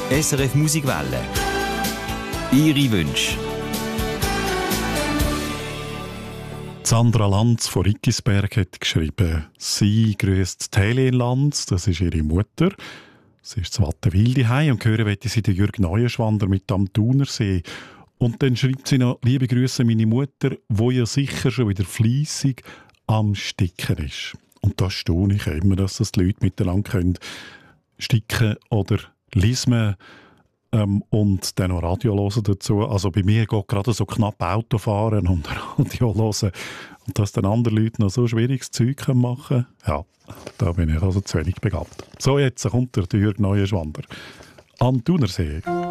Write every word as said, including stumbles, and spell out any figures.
S R F Musikwelle. Ihre Wünsche. Sandra Lanz von Rickisberg hat geschrieben, sie grüßt Helene Lanz, das ist ihre Mutter. Sie ist zu Wattenwil daheim und hören möchte sie den Jürg Neuenschwander mit am Thunersee. Und dann schreibt sie noch, liebe Grüße meine Mutter, wo ja sicher schon wieder fleissig am Sticken ist. Und da staune ich immer, dass das die Leute miteinander können sticken oder lesen ähm, und dann noch Radio hören dazu. Also bei mir geht gerade so knapp Auto fahren und Radio hören. Und dass dann andere Leute noch so schwieriges Zeug machen können, ja, da bin ich also zu wenig begabt. So, jetzt kommt der Jürg Neuenschwander am Thunersee.